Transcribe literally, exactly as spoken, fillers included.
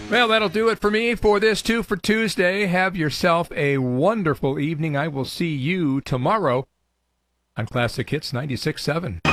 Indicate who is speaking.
Speaker 1: Well, that'll do it for me for this Two for Tuesday. Have yourself a wonderful evening. I will see you tomorrow on Classic Hits ninety-six point seven.